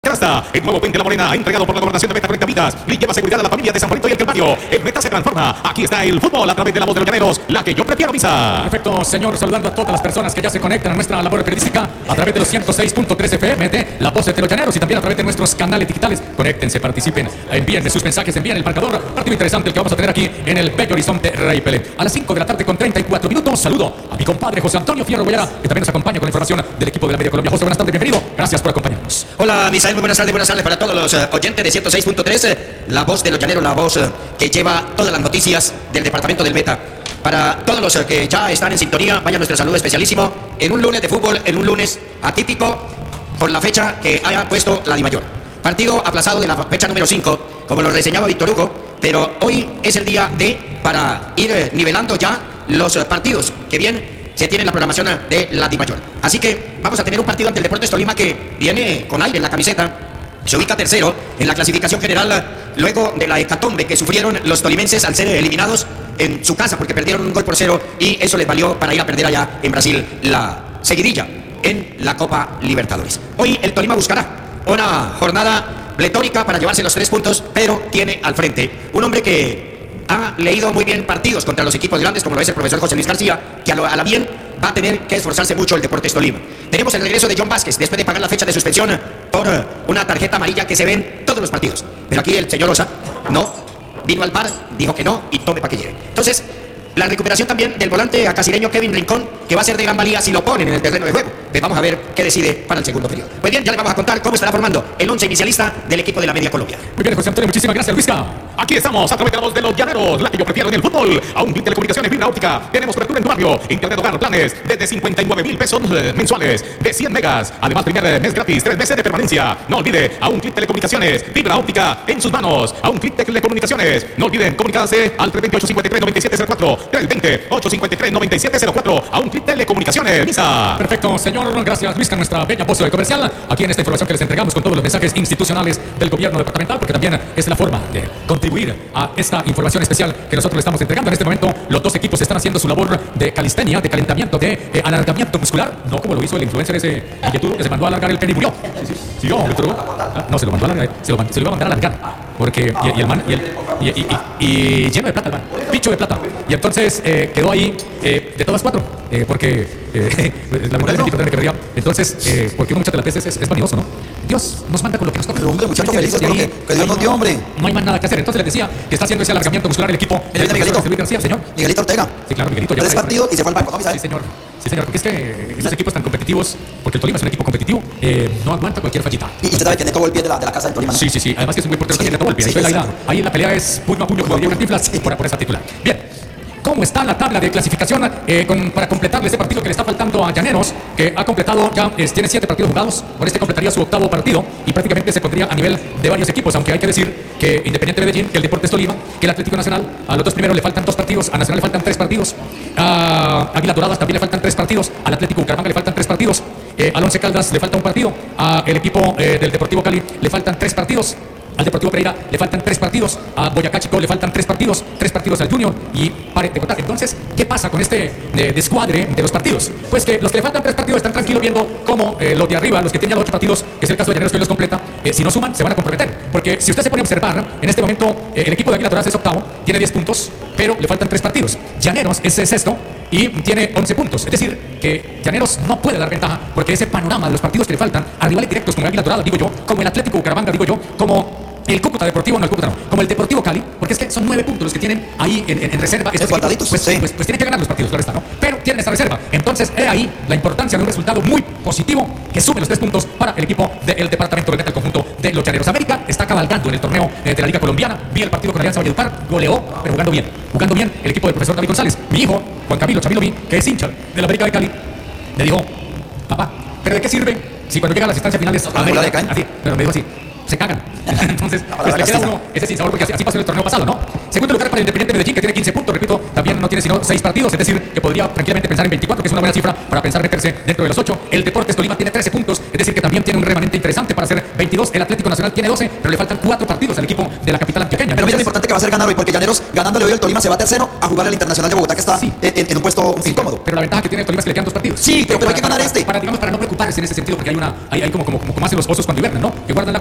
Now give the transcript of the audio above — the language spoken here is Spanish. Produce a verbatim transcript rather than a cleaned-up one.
Hasta el nuevo Puente La Morena, entregado por la Gobernación de Meta Conecta Vidas, le lleva seguridad a la familia de San Juanito y el Calvario. En Meta se transforma. Aquí está el fútbol a través de la voz de los llaneros, la que yo prefiero, Misa. Perfecto, señor, saludando a todas las personas que ya se conectan a nuestra labor periodística a través de los ciento seis punto tres F M de La Voz de los Llaneros y también a través de nuestros canales digitales. Conéctense, participen, envíen sus mensajes, envíen el marcador. Partido interesante el que vamos a tener aquí en el bello horizonte Rey Pelé. A las cinco de la tarde con treinta y cuatro minutos, saludo a mi compadre José Antonio Fierro Boyara, que también nos acompaña con la información del equipo de la Media Colombia. José, buenas tardes, bienvenido. Gracias por acompañarnos. Hola, Misael, muy buenas tardes, buenas tardes para todos los uh, oyentes de ciento seis punto tres, uh, La Voz de los Llaneros, la voz uh, que lleva todas las noticias del departamento del Meta. Para todos los uh, que ya están en sintonía, vaya nuestro saludo especialísimo en un lunes de fútbol, en un lunes atípico por la fecha que haya puesto la Dimayor. Partido aplazado de la fecha número cinco, como lo reseñaba Víctor Hugo, pero hoy es el día de para ir uh, nivelando ya los uh, partidos que bien se tiene la programación de la Dimayor. Así que vamos a tener un partido ante el Deportes Tolima que viene con aire en la camiseta. Se ubica tercero en la clasificación general luego de la hecatombe que sufrieron los tolimenses al ser eliminados en su casa porque perdieron un gol por cero y eso les valió para ir a perder allá en Brasil la seguidilla en la Copa Libertadores. Hoy el Tolima buscará una jornada pletórica para llevarse los tres puntos, pero tiene al frente un hombre que ha leído muy bien partidos contra los equipos grandes, como lo es el profesor José Luis García, que a, lo, a la bien va a tener que esforzarse mucho el Deportes Tolima. Tenemos el regreso de John Vázquez, después de pagar la fecha de suspensión por uh, una tarjeta amarilla que se ve en todos los partidos. Pero aquí el señor Osa no vino al bar, dijo que no y tome para que lleve. Entonces, la recuperación también del volante acasireño Kevin Rincón, que va a ser de gran valía si lo ponen en el terreno de juego. Pues vamos a ver qué decide para el segundo periodo. Pues bien, ya le vamos a contar cómo estará formando el once inicialista del equipo de la Media Colombia. Muy bien, José Antonio, muchísimas gracias, Luisca. Aquí estamos, a través de la voz de los llaneros, la que yo prefiero en el fútbol. A un clic telecomunicaciones fibra óptica. Tenemos cobertura en tu barrio. Internet hogar, planes desde cincuenta y nueve mil pesos eh, mensuales, de cien megas. Además, primer mes gratis, tres meses de permanencia. No olvide, a un clic telecomunicaciones, fibra óptica en sus manos. A un clic telecomunicaciones. No olviden comunicarse al tres dos ocho, cinco tres, nueve siete cero cuatro. tres dos ocho, cinco tres, nueve siete cero cuatro. A un clic telecomunicaciones, Misa. Perfecto, señor, gracias, Luisca, nuestra bella voz comercial. Aquí en esta información que les entregamos con todos los mensajes institucionales del gobierno departamental, porque también es la forma de contribuir a esta información especial que nosotros le estamos entregando. En este momento, los dos equipos están haciendo su labor de calistenia, de calentamiento, de eh, alargamiento muscular, no como lo hizo el influencer ese billetudo que se mandó a alargar el pene y murió. Sí, sí, sí, yo, el otro, ah, no, se lo mandó a alargar, se lo, se lo iba a mandar a alargar, porque, y, y el man, y, el, y, y, y, y lleno de plata el man, picho de plata. Y entonces eh, quedó ahí eh, de todas cuatro, eh, porque eh, la moral del tipo también que vería. Entonces, eh, porque uno muchas de las veces es, es vanidoso, ¿no? Dios nos manda con lo que nos toca. Pero hombre, muchachos felices con lo que, que Dios nos dio, hombre. No hay más nada que hacer. Entonces les decía que está haciendo ese alargamiento muscular el equipo. ¿El de Miguelito? Luis García, señor. Miguelito Ortega. Sí, claro, Miguelito. Tres partidos y se fue al banco, ¿no, Misael? Sí, señor. Sí, señor. Porque es que esos equipos tan competitivos, porque el Tolima es un equipo competitivo, eh, no aguanta cualquier fallita. Y, y usted sabe que Neco el pie de la, de la casa del Tolima, ¿no? Sí, sí, sí. Además que es un buen portero que Sí, tiene todo el pie. sí, Ahí, sí, la, sí. ahí la pelea es puño a puño, como diría Cantinflas, por, por esa titular. Bien. ¿Cómo está la tabla de clasificación eh, con, para completarle este partido que le está faltando a Llaneros, que ha completado ya, eh, tiene siete partidos jugados, con este completaría su octavo partido y prácticamente se pondría a nivel de varios equipos, aunque hay que decir que Independiente Medellín, que el Deportes Tolima, que el Atlético Nacional, a los dos primeros le faltan dos partidos, a Nacional le faltan tres partidos, a Águilas Doradas también le faltan tres partidos, al Atlético Bucaramanga le faltan tres partidos, eh, al Once Caldas le falta un partido, al equipo eh, del Deportivo Cali le faltan tres partidos, al Deportivo Pereira le faltan tres partidos, a Boyacá Chico le faltan tres partidos, tres partidos al Junior y pare de contar. Entonces, ¿qué pasa con este eh, descuadre de los partidos? Pues que los que le faltan tres partidos están tranquilos viendo cómo eh, los de arriba, los que tienen ya ocho partidos, que es el caso de Llaneros que hoy los completa, eh, si no suman, se van a comprometer. Porque si usted se pone a observar, en este momento eh, el equipo de Águilas Doradas es octavo, tiene diez puntos, pero le faltan tres partidos. Llaneros es sexto y tiene once puntos. Es decir, que Llaneros no puede dar ventaja porque ese panorama de los partidos que le faltan a rivales directos como Águilas Doradas, digo yo, como el Atlético Bucaramanga, digo yo, como el Cúcuta Deportivo, no el Cúcuta no, como el Deportivo Cali, porque es que son nueve puntos los que tienen ahí en, en, en reserva. Estos guardaditos, pues, sí. pues, pues tienen que ganar los partidos, claro está, ¿no? Pero tienen esta reserva. Entonces, he ahí la importancia de un resultado muy positivo que sume los tres puntos para el equipo del departamento del Meta, el conjunto de los Llaneros. América está cabalgando en el torneo eh, de la Liga Colombiana. Vi el partido con Alianza Valledupar, goleó, pero jugando bien. Jugando bien el equipo del profesor David González. Mi hijo, Juan Camilo Chamilo Vi, que es hincha de la América de Cali, me dijo, papá, ¿pero de qué sirve si cuando llega a las instancias finales la América, de Cali? así, pero me dijo así, se cagan. Entonces, No, la pues, le verdad queda sí. uno ese sin sabor porque así, así pasó en el torneo pasado, ¿no? Segundo lugar para el Independiente Medellín, que tiene quince puntos, repito, también no tiene sino seis partidos, es decir, que podría tranquilamente pensar en veinticuatro, que es una buena cifra para pensar meterse dentro de los ocho. El Deportes Tolima tiene trece puntos, es decir, que también tiene un remanente interesante para hacer veintidós. El Atlético Nacional tiene doce, pero le faltan cuatro partidos al equipo de la capital antioqueña. Pero mira lo Entonces, importante que va a ser ganar hoy, porque Llaneros, ganándole hoy el Tolima, se va tercero a jugar al Internacional de Bogotá, que está Sí. en, en- en un puesto sí, incómodo. pero la ventaja que tiene el Tolima es que le quedan dos partidos. Sí, pero- pero hay que Para- ganar para- este. Para, digamos, para no preocuparse en ese sentido, porque hay una, hay, hay como, como, como hacen los osos cuando hibernan, ¿no? Que guardan la